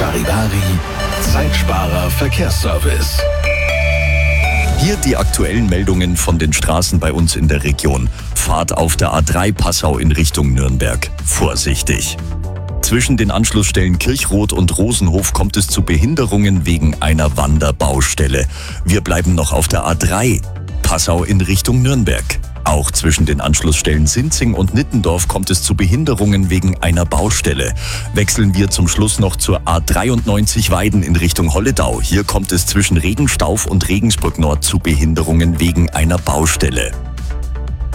Charivari, Zeitsparer Verkehrsservice. Hier die aktuellen Meldungen von den Straßen bei uns in der Region. Fahrt auf der A3 Passau in Richtung Nürnberg. Vorsichtig. Zwischen den Anschlussstellen Kirchroth und Rosenhof kommt es zu Behinderungen wegen einer Wanderbaustelle. Wir bleiben noch auf der A3 Passau in Richtung Nürnberg. Auch zwischen den Anschlussstellen Sinzing und Nittendorf kommt es zu Behinderungen wegen einer Baustelle. Wechseln wir zum Schluss noch zur A93 Weiden in Richtung Holledau. Hier kommt es zwischen Regenstauf und Regensburg Nord zu Behinderungen wegen einer Baustelle.